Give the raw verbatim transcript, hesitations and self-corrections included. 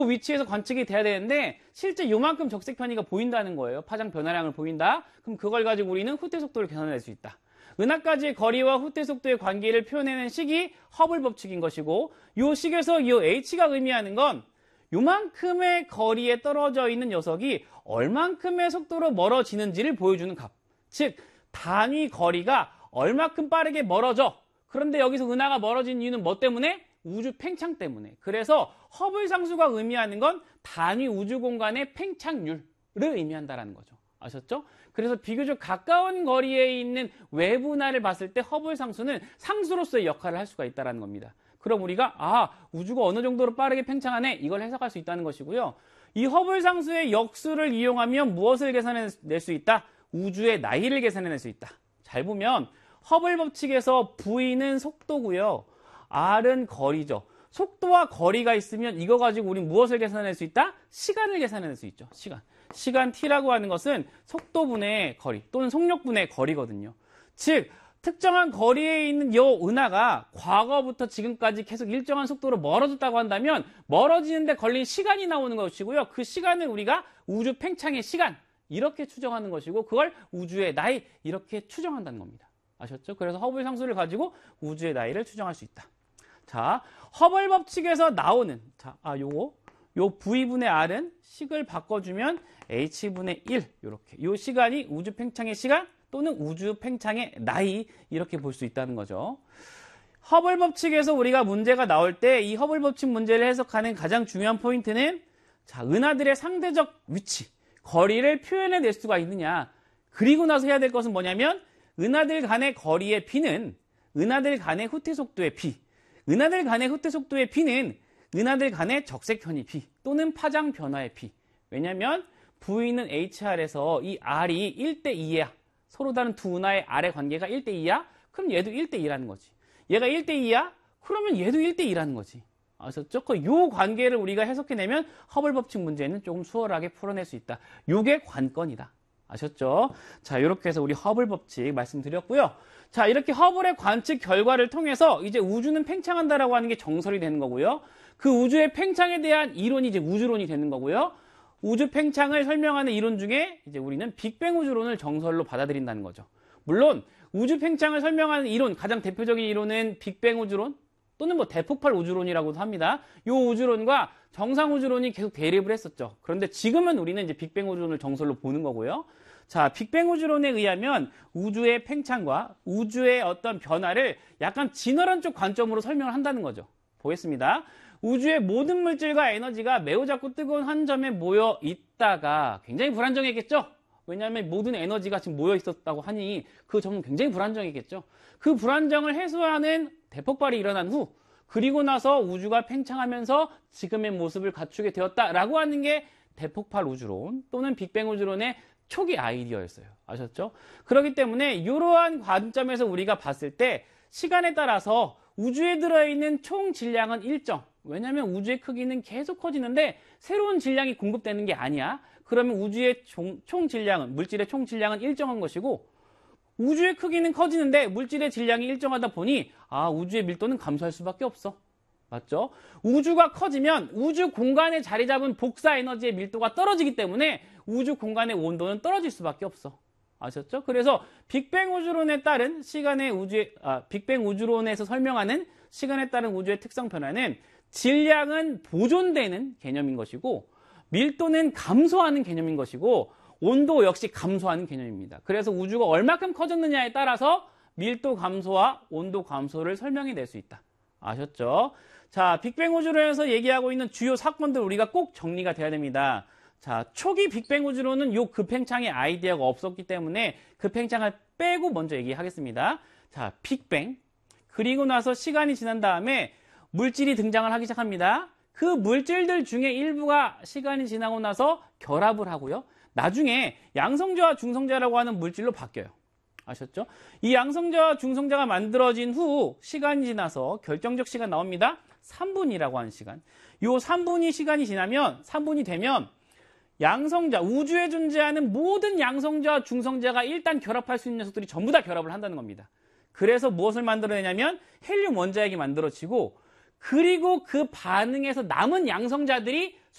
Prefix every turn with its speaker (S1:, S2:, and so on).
S1: 위치에서 관측이 돼야 되는데 실제 요만큼 적색 편의가 보인다는 거예요. 파장 변화량을 보인다. 그럼 그걸 가지고 우리는 후퇴 속도를 계산해낼 수 있다. 은하까지의 거리와 후퇴 속도의 관계를 표현해낸 식이 허블 법칙인 것이고, 이 식에서 이 h가 의미하는 건 요만큼의 거리에 떨어져 있는 녀석이 얼만큼의 속도로 멀어지는지를 보여주는 값. 즉 단위 거리가 얼마큼 빠르게 멀어져. 그런데 여기서 은하가 멀어진 이유는 뭐 때문에? 우주 팽창 때문에. 그래서 허블 상수가 의미하는 건 단위 우주 공간의 팽창률을 의미한다라는 거죠. 아셨죠? 그래서 비교적 가까운 거리에 있는 외부 은하를 봤을 때 허블 상수는 상수로서의 역할을 할 수가 있다는 겁니다. 그럼 우리가 아 우주가 어느 정도로 빠르게 팽창하네 이걸 해석할 수 있다는 것이고요. 이 허블 상수의 역수를 이용하면 무엇을 계산해낼 수 있다? 우주의 나이를 계산해낼 수 있다. 잘 보면 허블 법칙에서 V는 속도고요. R은 거리죠. 속도와 거리가 있으면 이거 가지고 우리 무엇을 계산해낼 수 있다? 시간을 계산해낼 수 있죠. 시간. 시간 t라고 하는 것은 속도분의 거리 또는 속력분의 거리거든요. 즉 특정한 거리에 있는 이 은하가 과거부터 지금까지 계속 일정한 속도로 멀어졌다고 한다면 멀어지는데 걸린 시간이 나오는 것이고요. 그 시간을 우리가 우주 팽창의 시간 이렇게 추정하는 것이고, 그걸 우주의 나이 이렇게 추정한다는 겁니다. 아셨죠? 그래서 허블 상수를 가지고 우주의 나이를 추정할 수 있다. 자, 허블 법칙에서 나오는 자, 아 요거 요 V분의 R은 식을 바꿔주면 H분의 일 이렇게 요 시간이 우주 팽창의 시간 또는 우주 팽창의 나이 이렇게 볼 수 있다는 거죠. 허블 법칙에서 우리가 문제가 나올 때 이 허블 법칙 문제를 해석하는 가장 중요한 포인트는 자, 은하들의 상대적 위치, 거리를 표현해낼 수가 있느냐. 그리고 나서 해야 될 것은 뭐냐면 은하들 간의 거리의 B는 은하들 간의 후퇴 속도의 B, 은하들 간의 후퇴 속도의 B는 은하들 간의 적색 편이 B 또는 파장 변화의 B. 왜냐하면 V는 Hr에서 이 R이 일 대 이야. 서로 다른 두 은하의 R의 관계가 일 대 이야. 그럼 얘도 일 대 이라는 거지. 얘가 일 대 이야? 그러면 얘도 일 대 이라는 거지. 아셨죠? 그 요 관계를 우리가 해석해내면 허블 법칙 문제는 조금 수월하게 풀어낼 수 있다. 요게 관건이다. 아셨죠? 자, 이렇게 해서 우리 허블 법칙 말씀드렸고요. 자, 이렇게 허블의 관측 결과를 통해서 이제 우주는 팽창한다라고 하는 게 정설이 되는 거고요. 그 우주의 팽창에 대한 이론이 이제 우주론이 되는 거고요. 우주 팽창을 설명하는 이론 중에 이제 우리는 빅뱅 우주론을 정설로 받아들인다는 거죠. 물론 우주 팽창을 설명하는 이론, 가장 대표적인 이론은 빅뱅 우주론 또는 뭐 대폭발 우주론이라고도 합니다. 이 우주론과 정상 우주론이 계속 대립을 했었죠. 그런데 지금은 우리는 이제 빅뱅 우주론을 정설로 보는 거고요. 자, 빅뱅 우주론에 의하면 우주의 팽창과 우주의 어떤 변화를 약간 진화론적 관점으로 설명을 한다는 거죠. 보겠습니다. 우주의 모든 물질과 에너지가 매우 작고 뜨거운 한 점에 모여 있다가 굉장히 불안정했겠죠? 왜냐하면 모든 에너지가 지금 모여 있었다고 하니 그 점은 굉장히 불안정했겠죠? 그 불안정을 해소하는 대폭발이 일어난 후 그리고 나서 우주가 팽창하면서 지금의 모습을 갖추게 되었다라고 하는 게 대폭발 우주론 또는 빅뱅 우주론의 초기 아이디어였어요. 아셨죠? 그렇기 때문에 이러한 관점에서 우리가 봤을 때 시간에 따라서 우주에 들어있는 총 질량은 일정. 왜냐하면 우주의 크기는 계속 커지는데 새로운 질량이 공급되는 게 아니야. 그러면 우주의 총, 총 질량은, 물질의 총 질량은 일정한 것이고 우주의 크기는 커지는데 물질의 질량이 일정하다 보니 아, 우주의 밀도는 감소할 수밖에 없어. 맞죠? 우주가 커지면 우주 공간에 자리 잡은 복사 에너지의 밀도가 떨어지기 때문에 우주 공간의 온도는 떨어질 수밖에 없어. 아셨죠? 그래서 빅뱅 우주론에 따른 시간의 우주의, 아, 빅뱅 우주론에서 설명하는 시간에 따른 우주의 특성 변화는 질량은 보존되는 개념인 것이고 밀도는 감소하는 개념인 것이고 온도 역시 감소하는 개념입니다. 그래서 우주가 얼마큼 커졌느냐에 따라서 밀도 감소와 온도 감소를 설명해낼 수 있다. 아셨죠? 자, 빅뱅 우주론에서 얘기하고 있는 주요 사건들 우리가 꼭 정리가 돼야 됩니다. 자, 초기 빅뱅 우주론은 요 급팽창의 아이디어가 없었기 때문에 급팽창을 빼고 먼저 얘기하겠습니다. 자, 빅뱅. 그리고 나서 시간이 지난 다음에 물질이 등장을 하기 시작합니다. 그 물질들 중에 일부가 시간이 지나고 나서 결합을 하고요. 나중에 양성자와 중성자라고 하는 물질로 바뀌어요. 아셨죠? 이 양성자와 중성자가 만들어진 후 시간이 지나서 결정적 시간 나옵니다. 삼 분이라고 하는 시간. 요 삼 분이 시간이 지나면 삼 분이 되면 양성자, 우주에 존재하는 모든 양성자와 중성자가 일단 결합할 수 있는 녀석들이 전부 다 결합을 한다는 겁니다. 그래서 무엇을 만들어내냐면 헬륨 원자핵이 만들어지고 그리고 그 반응에서 남은 양성자들이